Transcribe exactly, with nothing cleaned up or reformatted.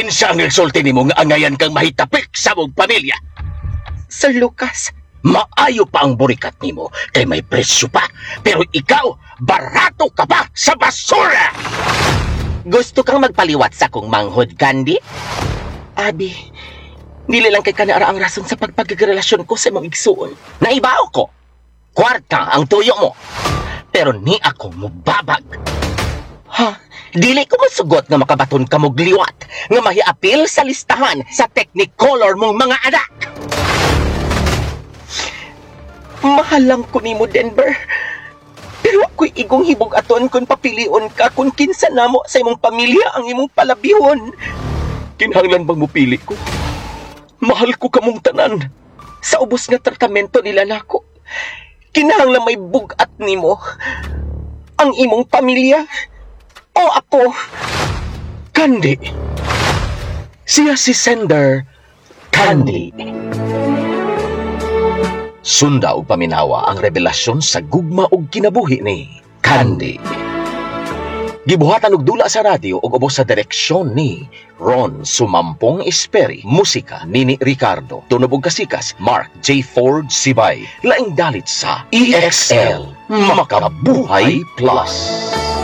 Kinsa ang nagsulti nimo nga angayan kang mahitapik sa mong pamilya? Sir Lucas, Maayo pa ang burikat nimo kay may presyo pa. Pero ikaw, barato ka pa sa basura! gusto kang magpaliwat sa kong manghod, Candy? Abi, dili lang kay kanara ang rason sa pagpagrelasyon ko sa imong igsuon. Naibaw ko, kwarta ang tuyo mo. Pero ni ako mubabag. Ha? Dili ko masugot nga makabaton ka mog liwat nga mahiapil sa listahan sa Technicolor mong mga anak. Mahal lang ko nimo, Denver. Pero ako'y igong hibog aton kung papilion ka kung kinsa namo sa imong pamilya ang imong palabihon. Kinahanglan bang mupili ko? Mahal ko kamong tanan. Sa ubos nga tratamento nila nako, kinahanglan may bugat nimo. Ang imong pamilya o ako. Candy. Siya si Sender Candy. Sunda og paminawa ang revelasyon sa gugma og kinabuhi ni Candy. Gibuhatan og dula sa radyo ug ubos sa direksyon ni Ron Sumampong Esperi, musika Nini Ricardo, tunog ug kasikas Mark J. Ford Sibay, laing dalit sa E X L Makabuhay Plus.